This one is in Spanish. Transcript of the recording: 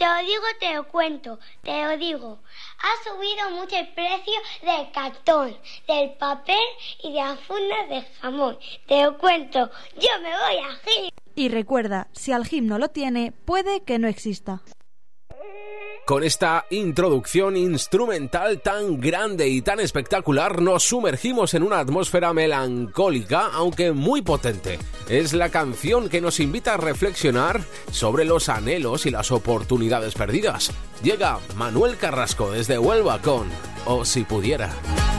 te lo digo, te lo cuento, te lo digo. Ha subido mucho el precio del cartón, del papel y de las fundas de jamón. Te lo cuento, yo me voy a GIM. Y recuerda, si al GIM no lo tiene, puede que no exista. Con esta introducción instrumental tan grande y tan espectacular, nos sumergimos en una atmósfera melancólica, aunque muy potente. Es la canción que nos invita a reflexionar sobre los anhelos y las oportunidades perdidas. Llega Manuel Carrasco desde Huelva con O si pudiera.